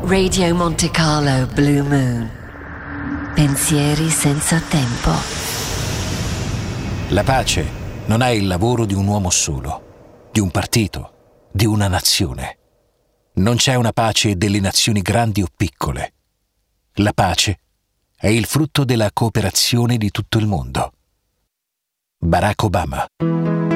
Radio Monte Carlo Blue Moon. Pensieri senza tempo. La pace non è il lavoro di un uomo solo, di un partito, di una nazione. Non c'è una pace delle nazioni grandi o piccole. La pace è il frutto della cooperazione di tutto il mondo. Barack Obama.